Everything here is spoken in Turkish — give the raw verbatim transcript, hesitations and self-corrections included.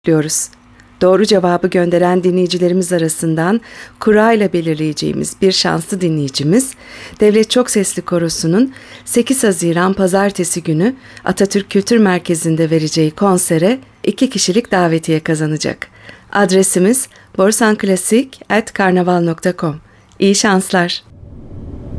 bekliyoruz. Doğru cevabı gönderen dinleyicilerimiz arasından kura ile belirleyeceğimiz bir şanslı dinleyicimiz, Devlet Çok Sesli Korosu'nun sekiz Haziran Pazartesi günü Atatürk Kültür Merkezi'nde vereceği konsere iki kişilik davetiye kazanacak. Adresimiz borsanclassic at karnaval nokta com. İyi şanslar.